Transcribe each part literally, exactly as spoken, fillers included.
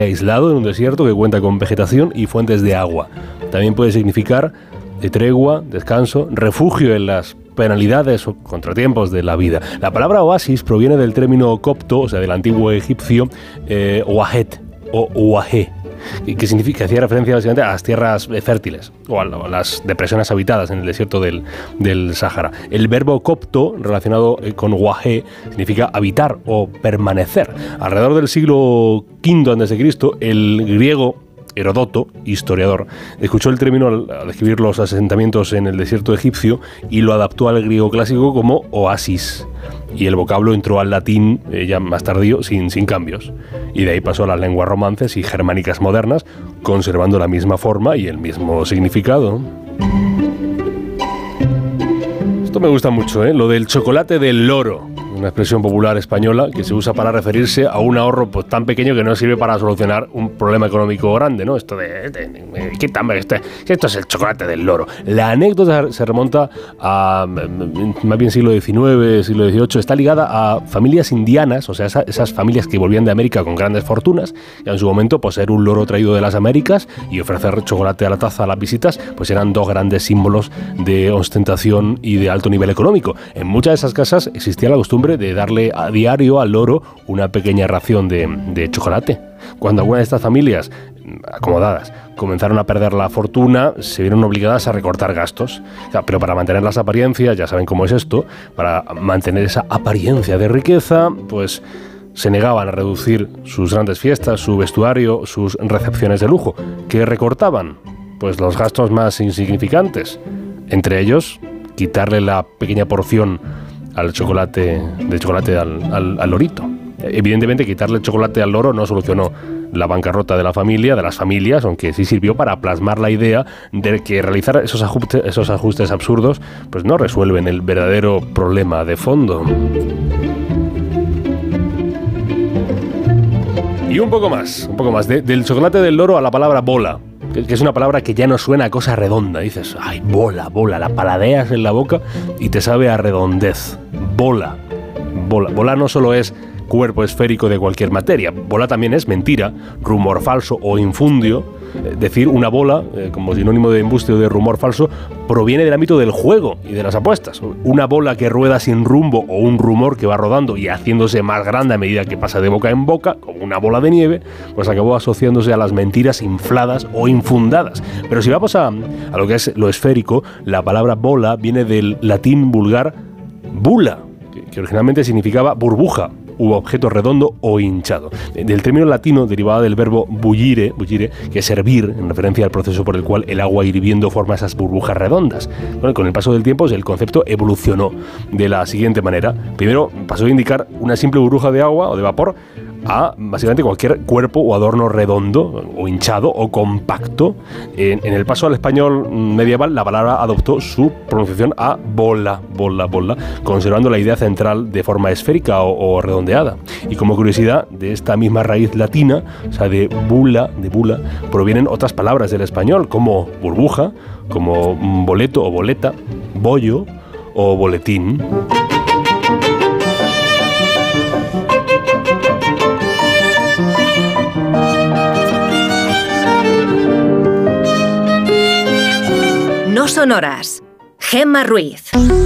aislado en un desierto que cuenta con vegetación y fuentes de agua. También puede significar de tregua, descanso, refugio en las penalidades o contratiempos de la vida. La palabra oasis proviene del término copto, o sea, del antiguo egipcio, eh, wahet o uahe, que significa, hacía referencia básicamente a las tierras fértiles o a las depresiones habitadas en el desierto del, del Sáhara. El verbo copto, relacionado con wahe, significa habitar o permanecer. Alrededor del siglo quinto antes de Cristo, el griego Heródoto, historiador, escuchó el término al describir los asentamientos en el desierto egipcio y lo adaptó al griego clásico como oasis. Y el vocablo entró al latín eh, ya más tardío sin, sin cambios. Y de ahí pasó a las lenguas romances y germánicas modernas, conservando la misma forma y el mismo significado. Esto me gusta mucho, ¿eh? Lo del chocolate del loro. Una expresión popular española que se usa para referirse a un ahorro pues, tan pequeño que no sirve para solucionar un problema económico grande, ¿no? Esto de... de, de quítame, este, esto es el chocolate del loro. La anécdota se remonta a más bien siglo diecinueve, siglo dieciocho. Está ligada a familias indianas, o sea, esa, esas familias que volvían de América con grandes fortunas, y en su momento poseer un loro traído de las Américas y ofrecer chocolate a la taza a las visitas, pues eran dos grandes símbolos de ostentación y de alto nivel económico. En muchas de esas casas existía la costumbre de darle a diario al loro una pequeña ración de, de chocolate. Cuando algunas de estas familias acomodadas comenzaron a perder la fortuna, se vieron obligadas a recortar gastos. O sea, pero para mantener las apariencias, ya saben cómo es esto, para mantener esa apariencia de riqueza, pues se negaban a reducir sus grandes fiestas, su vestuario, sus recepciones de lujo. ¿Qué recortaban? Pues los gastos más insignificantes. Entre ellos, quitarle la pequeña porción al chocolate, de chocolate al, al, al lorito. Evidentemente, quitarle el chocolate al loro no solucionó la bancarrota de la familia, de las familias, aunque sí sirvió para plasmar la idea de que realizar esos ajustes, esos ajustes absurdos pues no resuelven el verdadero problema de fondo. Y un poco más, un poco más, de, del chocolate del loro a la palabra bola, que es una palabra que ya no suena a cosa redonda. Dices, ay, bola, bola, la paladeas en la boca y te sabe a redondez. Bola, bola. Bola no solo es cuerpo esférico de cualquier materia, bola también es mentira, rumor falso o infundio. Decir una bola, eh, como sinónimo de embuste o de rumor falso, proviene del ámbito del juego y de las apuestas. Una bola que rueda sin rumbo o un rumor que va rodando y haciéndose más grande a medida que pasa de boca en boca, como una bola de nieve, pues acabó asociándose a las mentiras infladas o infundadas. Pero si vamos a, a lo que es lo esférico, la palabra bola viene del latín vulgar bula, que, que originalmente significaba burbuja u objeto redondo o hinchado. Del término latino derivado del verbo bullire, bullire, que es hervir, en referencia al proceso por el cual el agua hirviendo forma esas burbujas redondas. Bueno, con el paso del tiempo el concepto evolucionó de la siguiente manera. Primero pasó a indicar una simple burbuja de agua o de vapor a básicamente cualquier cuerpo o adorno redondo o hinchado o compacto. En, en el paso al español medieval la palabra adoptó su pronunciación a bola, bola, bola, conservando la idea central de forma esférica o, o redondeada. Y como curiosidad, de esta misma raíz latina, o sea, de bula, de bula, provienen otras palabras del español como burbuja, como boleto o boleta, bollo o boletín. No son horas. Gemma Ruiz.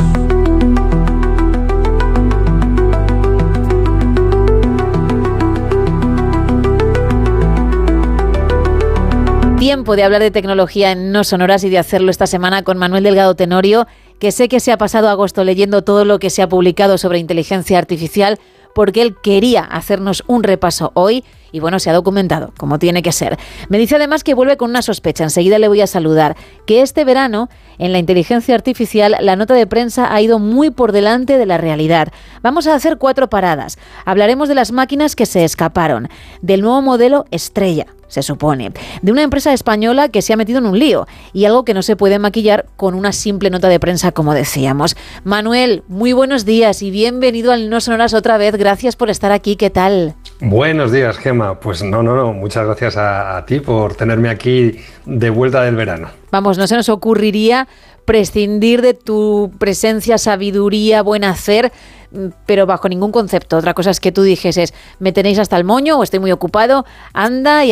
Tiempo de hablar de tecnología en No son horas y de hacerlo esta semana con Manuel Delgado Tenorio, que sé que se ha pasado agosto leyendo todo lo que se ha publicado sobre inteligencia artificial, porque él quería hacernos un repaso hoy y bueno, se ha documentado, como tiene que ser. Me dice además que vuelve con una sospecha, enseguida le voy a saludar, que este verano en la inteligencia artificial la nota de prensa ha ido muy por delante de la realidad. Vamos a hacer cuatro paradas. Hablaremos de las máquinas que se escaparon, del nuevo modelo Estrella, se supone, de una empresa española que se ha metido en un lío y algo que no se puede maquillar con una simple nota de prensa, como decíamos. Manuel, muy buenos días y bienvenido al No Son Horas otra vez. Gracias por estar aquí. ¿Qué tal? Buenos días, Gemma. Pues no, no, no. Muchas gracias a, a ti por tenerme aquí de vuelta del verano. Vamos, no se nos ocurriría prescindir de tu presencia, sabiduría, buen hacer, pero bajo ningún concepto. Otra cosa es que tú dijeses, me tenéis hasta el moño o estoy muy ocupado, anda y